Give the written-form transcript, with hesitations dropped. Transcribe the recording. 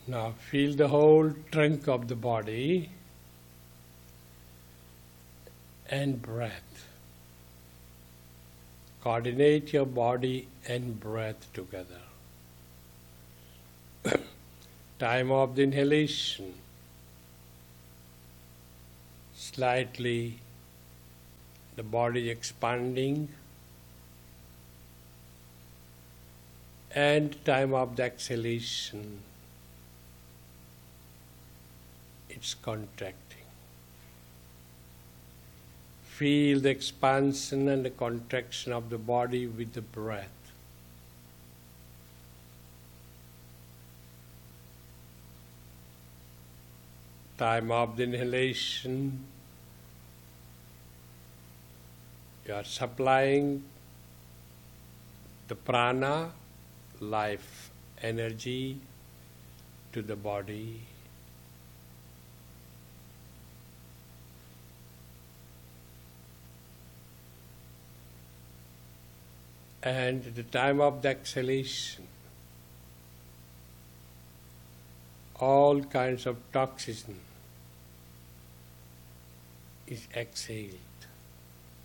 Now feel the whole trunk of the body and breath. Coordinate your body and breath together. Time of the inhalation. Slightly the body expanding, and time of the exhalation, it's contracting. Feel the expansion and the contraction of the body with the breath. Time of the inhalation, you are supplying the prana, life energy, to the body. And at the time of the exhalation, all kinds of toxin is exhaled.